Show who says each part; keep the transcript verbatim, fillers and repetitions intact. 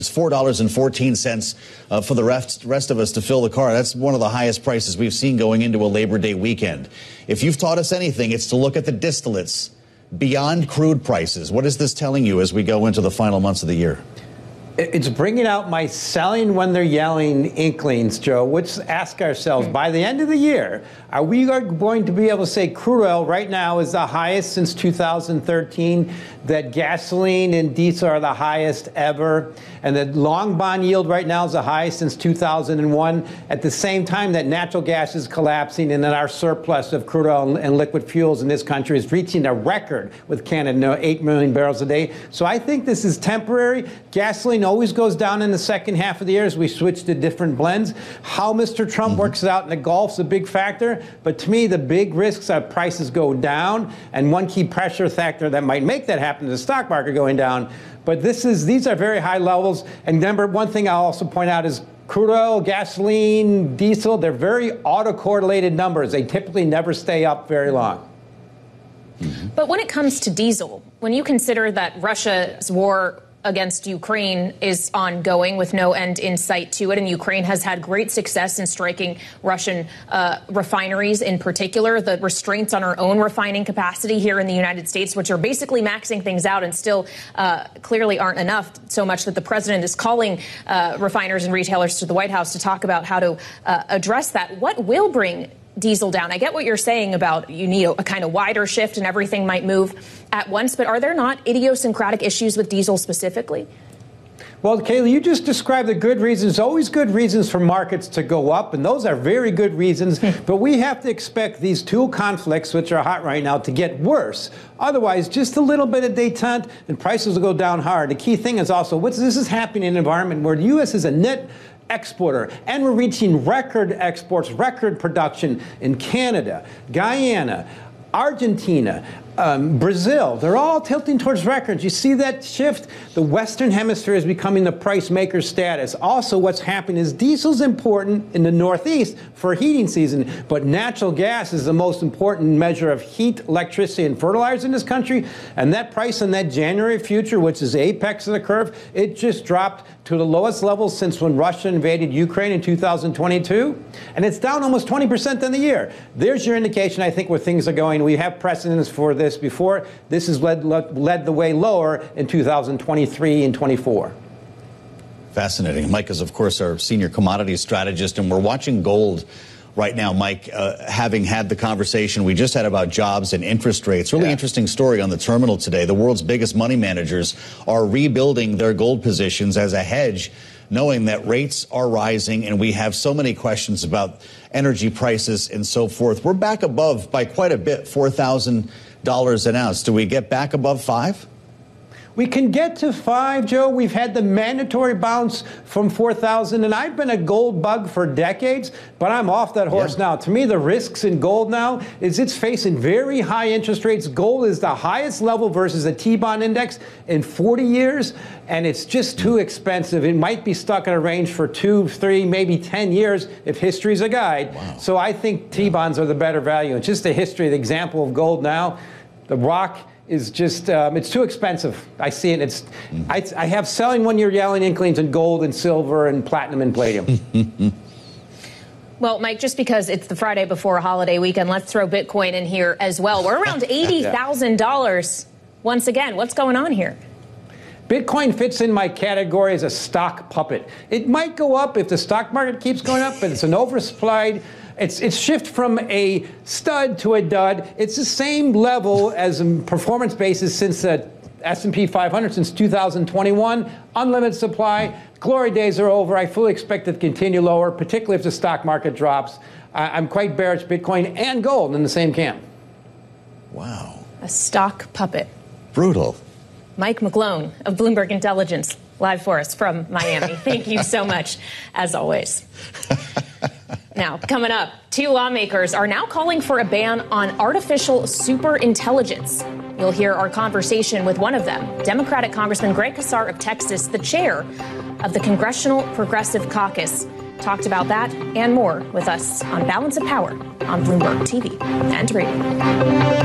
Speaker 1: It's four dollars and fourteen cents uh, for the rest, rest of us to fill the car. That's one of the highest prices we've seen going into a Labor Day weekend. If you've taught us anything, it's to look at the distillates beyond crude prices. What is this telling you as we go into the final months of the year?
Speaker 2: It's bringing out my selling when they're yelling inklings, Joe. Let's ask ourselves, by the end of the year, are we going to be able to say crude oil right now is the highest since two thousand thirteen, that gasoline and diesel are the highest ever, and that long bond yield right now is the highest since two thousand one, at the same time that natural gas is collapsing and that our surplus of crude oil and liquid fuels in this country is reaching a record with Canada, eight million barrels a day. So I think this is temporary. Gasoline always goes down in the second half of the year as we switch to different blends. How Mister Trump mm-hmm. works it out in the Gulf is a big factor, but to me the big risks are prices go down, and one key pressure factor that might make that happen is the stock market going down. But this is these are very high levels. And number one thing I'll also point out is crude oil, gasoline, diesel, they're very autocorrelated numbers. They typically never stay up very long.
Speaker 3: Mm-hmm. But when it comes to diesel, when you consider that Russia's war against Ukraine is ongoing with no end in sight to it, and Ukraine has had great success in striking Russian uh, refineries in particular, the restraints on our own refining capacity here in the United States, which are basically maxing things out and still uh, clearly aren't enough, so much that the president is calling uh, refiners and retailers to the White House to talk about how to uh, address that. What will bring diesel down? I get what you're saying about you need a, a kind of wider shift and everything might move at once, but are there not idiosyncratic issues with diesel specifically?
Speaker 2: Well, Kayla, you just described the good reasons. Always good reasons for markets to go up, and those are very good reasons. But we have to expect these two conflicts, which are hot right now, to get worse. Otherwise, just a little bit of detente, and prices will go down hard. The key thing is also, what's, this is happening in an environment where the U S is a net exporter, and we're reaching record exports, record production in Canada, Guyana, Argentina, um, Brazil. They're all tilting towards records. You see that shift? The Western Hemisphere is becoming the price maker status. Also, what's happening is diesel's important in the Northeast for heating season, but natural gas is the most important measure of heat, electricity, and fertilizer in this country. And that price in that January future, which is the apex of the curve, it just dropped to the lowest level since when Russia invaded Ukraine in two thousand twenty-two. And it's down almost twenty percent in the year. There's your indication, I think, where things are going. We have precedents for this before. This has led, led the way lower in two thousand twenty-three and twenty-four.
Speaker 1: Fascinating. Mike is, of course, our senior commodities strategist, and we're watching gold right now, Mike, uh, having had the conversation we just had about jobs and interest rates. Really yeah. interesting story on the terminal today. The world's biggest money managers are rebuilding their gold positions as a hedge, knowing that rates are rising and we have so many questions about energy prices and so forth. We're back above by quite a bit, four thousand dollars an ounce. Do we get back above five?
Speaker 2: We can get to five, Joe. We've had the mandatory bounce from four thousand, and I've been a gold bug for decades, but I'm off that horse yeah. now. To me, the risks in gold now is it's facing very high interest rates. Gold is the highest level versus a T-bond index in forty years, and it's just too expensive. It might be stuck in a range for two, three, maybe ten years if history's a guide. Wow. So I think T-bonds are the better value. It's just the history, the example of gold now. The rock is just, um, it's too expensive. I see it. It's, mm-hmm. I, I have selling when you're yelling inklings in gold and silver and platinum and palladium.
Speaker 3: Well, Mike, just because it's the Friday before a holiday weekend, let's throw Bitcoin in here as well. We're around eighty thousand dollars once again. What's going on here?
Speaker 2: Bitcoin fits in my category as a stock puppet. It might go up if the stock market keeps going up, but it's an oversupplied. It's, it's shift from a stud to a dud. It's the same level as a performance basis since the S and P five hundred since two thousand twenty-one. Unlimited supply. Glory days are over. I fully expect it to continue lower, particularly if the stock market drops. Uh, I'm quite bearish Bitcoin and gold in the same camp.
Speaker 1: Wow.
Speaker 3: A stock puppet.
Speaker 1: Brutal.
Speaker 3: Mike McGlone of Bloomberg Intelligence, live for us from Miami. Thank you so much, as always. Now, coming up, two lawmakers are now calling for a ban on artificial superintelligence. You'll hear our conversation with one of them, Democratic Congressman Greg Casar of Texas, the chair of the Congressional Progressive Caucus. Talked about that and more with us on Balance of Power on Bloomberg T V and radio.